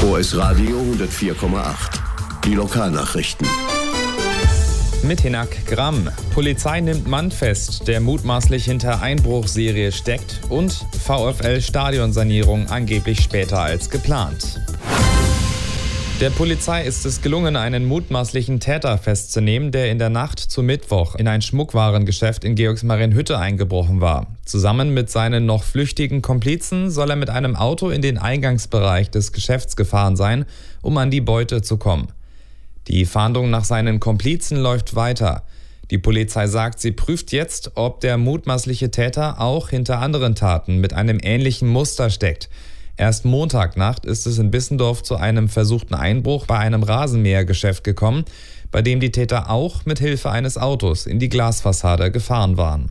OS Radio 104,8. Die Lokalnachrichten. Mit Hinak Gramm. Polizei nimmt Mann fest, der mutmaßlich hinter Einbruchserie steckt, und VfL-Stadionsanierung angeblich später als geplant. Der Polizei ist es gelungen, einen mutmaßlichen Täter festzunehmen, der in der Nacht zu Mittwoch in ein Schmuckwarengeschäft in Georgsmarienhütte eingebrochen war. Zusammen mit seinen noch flüchtigen Komplizen soll er mit einem Auto in den Eingangsbereich des Geschäfts gefahren sein, um an die Beute zu kommen. Die Fahndung nach seinen Komplizen läuft weiter. Die Polizei sagt, sie prüft jetzt, ob der mutmaßliche Täter auch hinter anderen Taten mit einem ähnlichen Muster steckt. Erst Montagnacht ist es in Bissendorf zu einem versuchten Einbruch bei einem Rasenmähergeschäft gekommen, bei dem die Täter auch mit Hilfe eines Autos in die Glasfassade gefahren waren.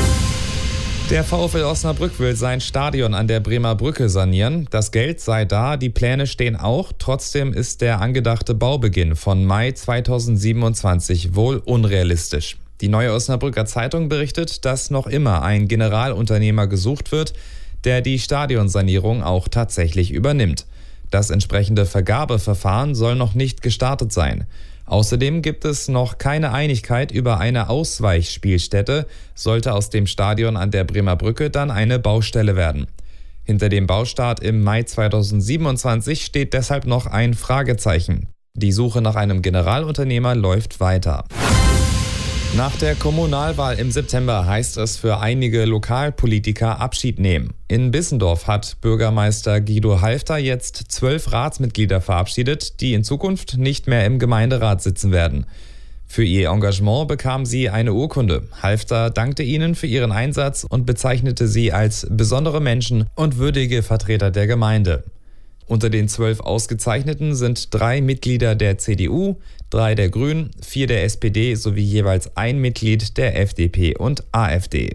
Der VfL Osnabrück will sein Stadion an der Bremer Brücke sanieren. Das Geld sei da, die Pläne stehen auch. Trotzdem ist der angedachte Baubeginn von Mai 2027 wohl unrealistisch. Die Neue Osnabrücker Zeitung berichtet, dass noch immer ein Generalunternehmer gesucht wird, der die Stadionsanierung auch tatsächlich übernimmt. Das entsprechende Vergabeverfahren soll noch nicht gestartet sein. Außerdem gibt es noch keine Einigkeit über eine Ausweichspielstätte, sollte aus dem Stadion an der Bremer Brücke dann eine Baustelle werden. Hinter dem Baustart im Mai 2027 steht deshalb noch ein Fragezeichen. Die Suche nach einem Generalunternehmer läuft weiter. Nach der Kommunalwahl im September heißt es für einige Lokalpolitiker Abschied nehmen. In Bissendorf hat Bürgermeister Guido Halfter jetzt 12 Ratsmitglieder verabschiedet, die in Zukunft nicht mehr im Gemeinderat sitzen werden. Für ihr Engagement bekamen sie eine Urkunde. Halfter dankte ihnen für ihren Einsatz und bezeichnete sie als besondere Menschen und würdige Vertreter der Gemeinde. Unter den 12 Ausgezeichneten sind 3 Mitglieder der CDU, 3 der Grünen, 4 der SPD sowie jeweils ein Mitglied der FDP und AfD.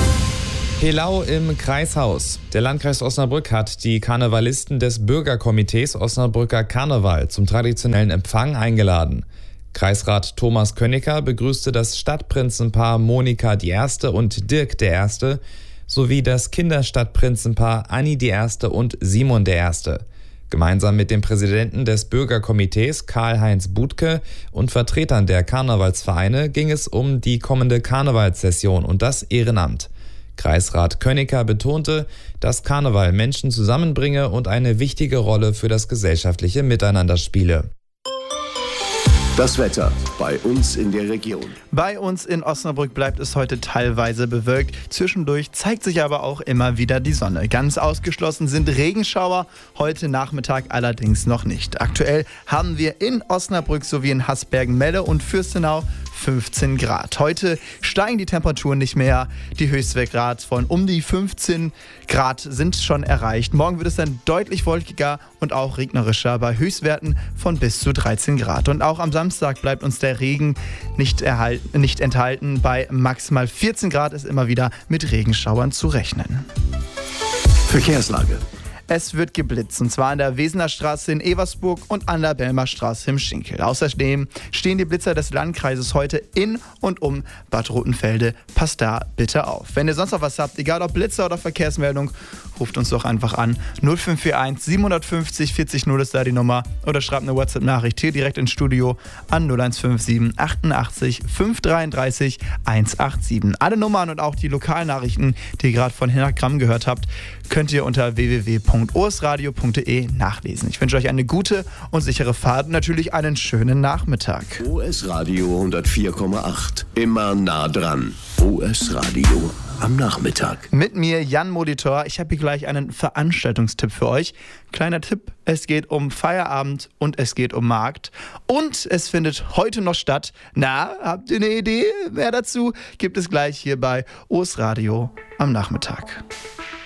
Helau im Kreishaus. Der Landkreis Osnabrück hat die Karnevalisten des Bürgerkomitees Osnabrücker Karneval zum traditionellen Empfang eingeladen. Kreisrat Thomas Könnecker begrüßte das Stadtprinzenpaar Monika die Erste und Dirk der Erste sowie das Kinderstadtprinzenpaar Anni die Erste und Simon der Erste. Gemeinsam mit dem Präsidenten des Bürgerkomitees Karl-Heinz Budke und Vertretern der Karnevalsvereine ging es um die kommende Karnevalssession und das Ehrenamt. Kreisrat Könnecker betonte, dass Karneval Menschen zusammenbringe und eine wichtige Rolle für das gesellschaftliche Miteinander spiele. Das Wetter bei uns in der Region. Bei uns in Osnabrück bleibt es heute teilweise bewölkt. Zwischendurch zeigt sich aber auch immer wieder die Sonne. Ganz ausgeschlossen sind Regenschauer, heute Nachmittag allerdings noch nicht. Aktuell haben wir in Osnabrück sowie in Hasbergen-Melle und Fürstenau 15 Grad. Heute steigen die Temperaturen nicht mehr. Die Höchstwerte von um die 15 Grad sind schon erreicht. Morgen wird es dann deutlich wolkiger und auch regnerischer bei Höchstwerten von bis zu 13 Grad. Und auch am Samstag bleibt uns der Regen nicht enthalten. Bei maximal 14 Grad ist immer wieder mit Regenschauern zu rechnen. Verkehrslage. Es wird geblitzt, und zwar an der Wesener Straße in Eversburg und an der Belmer Straße im Schinkel. Außerdem stehen die Blitzer des Landkreises heute in und um Bad Rotenfelde. Passt da bitte auf. Wenn ihr sonst noch was habt, egal ob Blitzer oder Verkehrsmeldung, ruft uns doch einfach an. 0541 750 40 0 ist da die Nummer. Oder schreibt eine WhatsApp-Nachricht hier direkt ins Studio an 0157 88 533 187. Alle Nummern und auch die Lokalnachrichten, die ihr gerade von Hinak Gramm gehört habt, könnt ihr unter www.osradio.de nachlesen. Ich wünsche euch eine gute und sichere Fahrt und natürlich einen schönen Nachmittag. OS Radio 104,8. Immer nah dran. OS Radio am Nachmittag. Mit mir Jan Molitor. Ich habe hier gleich einen Veranstaltungstipp für euch. Kleiner Tipp, es geht um Feierabend und es geht um Markt. Und es findet heute noch statt. Na, habt ihr eine Idee? Mehr dazu gibt es gleich hier bei OS Radio am Nachmittag.